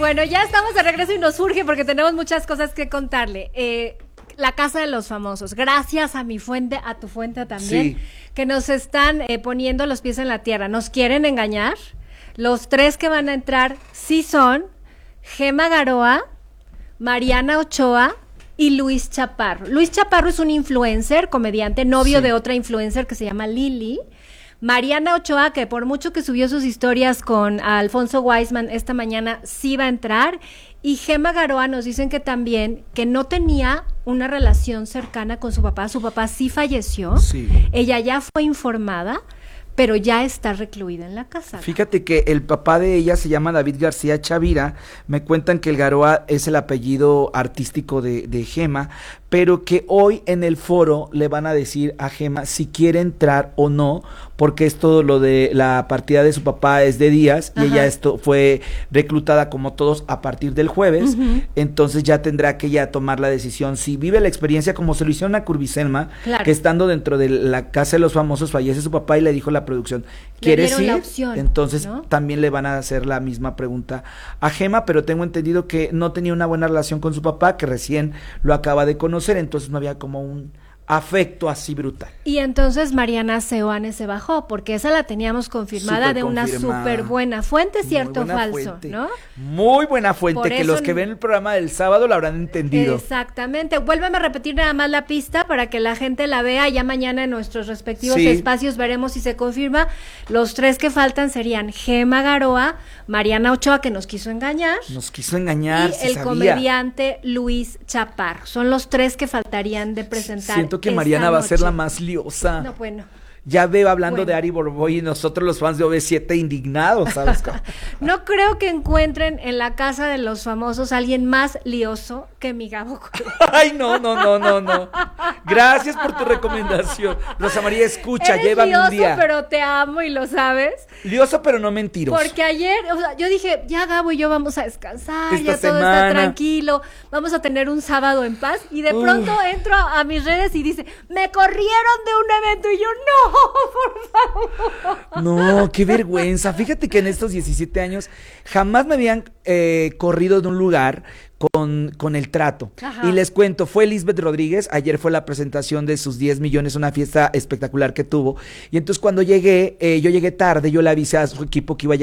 Bueno, ya estamos de regreso y nos surge porque tenemos muchas cosas que contarle. La Casa de los Famosos, gracias a mi fuente, a tu fuente también, que nos están poniendo los pies en la tierra. ¿Nos quieren engañar? Los 3 que van a entrar sí son Gema Garoa, Mariana Ochoa y Luis Chaparro. Luis Chaparro es un influencer, comediante, novio de otra influencer que se llama Lili. Mariana Ochoa, que por mucho que subió sus historias con Alfonso Weisman esta mañana, sí va a entrar. Y Gema Garoa nos dicen que también, que no tenía una relación cercana con su papá sí falleció. Sí. Ella ya fue informada, pero ya está recluida en la casa. Fíjate que el papá de ella se llama David García Chavira. Me cuentan que el Garoa es el apellido artístico de Gema, pero que hoy en el foro le van a decir a Gema si quiere entrar o no, porque esto, lo de la partida de su papá es de días, y ella fue reclutada como todos a partir del jueves, entonces ya tendrá que ella tomar la decisión si vive la experiencia como se lo hicieron a Curbiselma, que estando dentro de la Casa de los Famosos fallece su papá y le dijo la producción, ¿quieres ir? Entonces también le van a hacer la misma pregunta a Gema, pero tengo entendido que no tenía una buena relación con su papá, que recién lo acaba de conocer, entonces no había como un afecto así brutal. Y entonces Mariana Seoane se bajó, porque esa la teníamos confirmada una súper buena fuente, ¿cierto o falso? ¿No? Muy buena fuente, que los que ven el programa del sábado lo habrán entendido. Exactamente. Vuélveme a repetir nada más la pista para que la gente la vea. Ya mañana en nuestros respectivos espacios veremos si se confirma. Los 3 que faltan serían Gema Garoa, Mariana Ochoa, que nos quiso engañar. Y el comediante Luis Chaparro. Son los 3 que faltarían de presentar. Siento que Mariana va a ser la más liosa. No, bueno. Ya veo hablando de Ari Boroboy y nosotros los fans de OV7 indignados, ¿sabes? No creo que encuentren en la Casa de los Famosos a alguien más lioso que mi Gabo. Ay, no. Gracias por tu recomendación. Rosa María, escucha, llévame un día. Lioso, pero te amo y lo sabes. Lioso, pero no mentiroso. Porque ayer, yo dije, ya Gabo y yo vamos a descansar, ya todo está tranquilo, vamos a tener un sábado en paz. Y de pronto entro a mis redes y dice, me corrieron de un evento. Y yo, no, por favor. No, qué vergüenza. Fíjate que en estos 17 años jamás me habían corrido de un lugar con el trato. Y les cuento, fue Lisbeth Rodríguez, ayer fue la presentación de sus 10 millones, una fiesta espectacular que tuvo, y entonces cuando llegué, yo llegué tarde, yo le avisé a su equipo que iba a llegar